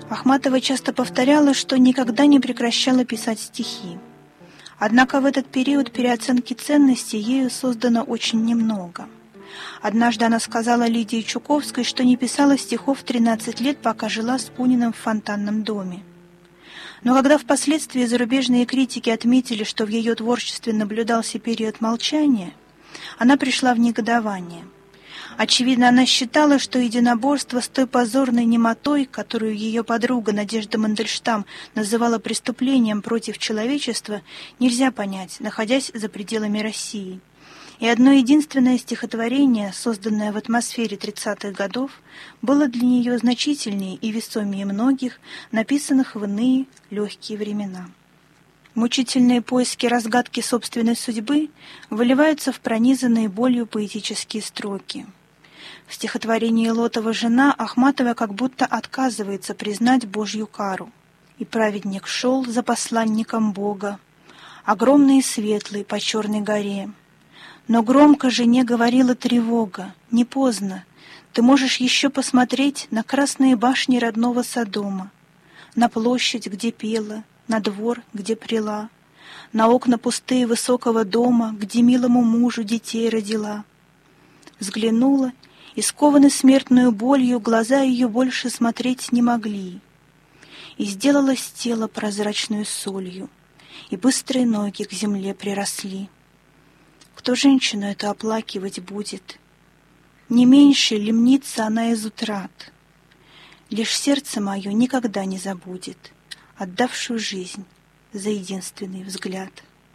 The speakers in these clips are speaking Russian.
Ахматова часто повторяла, что никогда не прекращала писать стихи. Однако в этот период переоценки ценностей ею создано очень немного. Однажды она сказала Лидии Чуковской, что не писала стихов 13 лет, пока жила с Пуниным в фонтанном доме. Но когда впоследствии зарубежные критики отметили, что в ее творчестве наблюдался период молчания, она пришла в негодование. Очевидно, она считала, что единоборство с той позорной немотой, которую ее подруга Надежда Мандельштам называла преступлением против человечества, нельзя понять, находясь за пределами России. И одно единственное стихотворение, созданное в атмосфере 30-х годов, было для нее значительнее и весомее многих, написанных в иные легкие времена. Мучительные поиски разгадки собственной судьбы выливаются в пронизанные болью поэтические строки. В стихотворении Лотова «Жена» Ахматова как будто отказывается признать Божью кару. «И праведник шел за посланником Бога, огромный и светлый по черной горе. Но громко жене говорила тревога: не поздно, ты можешь еще посмотреть на красные башни родного Содома, на площадь, где пела, на двор, где прила, на окна пустые высокого дома, где милому мужу детей родила». Взглянула, и, скованы смертную болью, глаза ее больше смотреть не могли. И сделалось тело прозрачную солью, и быстрые ноги к земле приросли. Кто женщину эту оплакивать будет? Не меньше ли мнится она из утрат? Лишь сердце мое никогда не забудет отдавшую жизнь за единственный взгляд.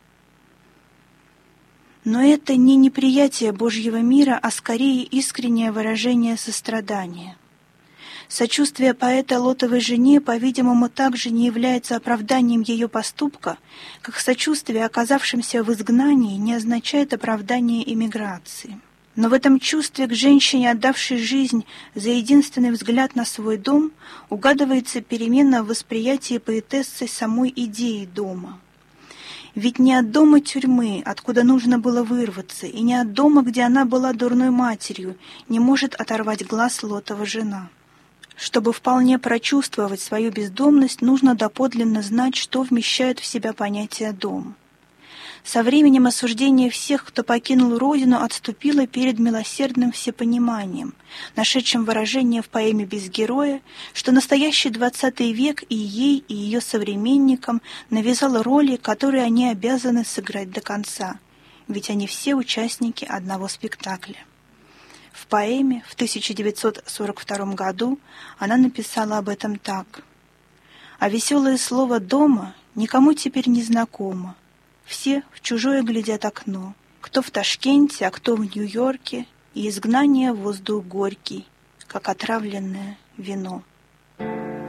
Но это не неприятие Божьего мира, а скорее искреннее выражение сострадания. Сочувствие поэта Лотовой жене, по-видимому, также не является оправданием ее поступка, как сочувствие оказавшимся в изгнании не означает оправдание эмиграции. Но в этом чувстве к женщине, отдавшей жизнь за единственный взгляд на свой дом, угадывается перемена в восприятии поэтессой самой идеи дома. Ведь не от дома тюрьмы, откуда нужно было вырваться, и не от дома, где она была дурной матерью, не может оторвать глаз Лотова жена. Чтобы вполне прочувствовать свою бездомность, нужно доподлинно знать, что вмещает в себя понятие «дом». Со временем осуждение всех, кто покинул родину, отступило перед милосердным всепониманием, нашедшим выражение в поэме «Без героя», что настоящий XX век и ей, и ее современникам навязал роли, которые они обязаны сыграть до конца, ведь они все участники одного спектакля. В поэме в 1942 году она написала об этом так: «А веселое слово «дома» никому теперь не знакомо. Все в чужое глядят окно, кто в Ташкенте, а кто в Нью-Йорке, и изгнание воздух горький, как отравленное вино».